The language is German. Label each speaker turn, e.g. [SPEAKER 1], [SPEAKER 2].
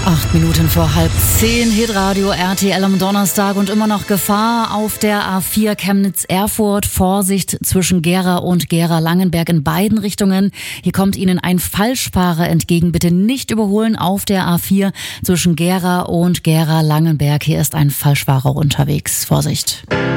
[SPEAKER 1] 8 Minuten vor 9:30, Hitradio RTL am Donnerstag und immer noch Gefahr auf der A4 Chemnitz-Erfurt. Vorsicht zwischen Gera und Gera-Langenberg in beiden Richtungen. Hier kommt Ihnen ein Falschfahrer entgegen. Bitte nicht überholen auf der A4 zwischen Gera und Gera-Langenberg. Hier ist ein Falschfahrer unterwegs. Vorsicht.